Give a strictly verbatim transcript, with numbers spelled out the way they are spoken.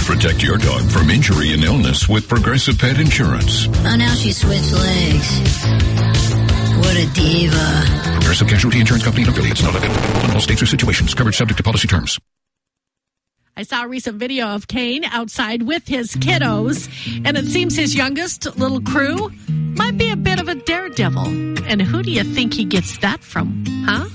Protect your dog from injury and illness with Progressive Pet Insurance. Oh, now she switched legs. What a diva. Progressive Casualty Insurance Company and affiliates. Not available in all states or situations. Coverage subject to policy terms. I saw a recent video of Kane outside with his kiddos, and it seems his youngest little crew might be a bit of a daredevil. And who do you think he gets that from, huh?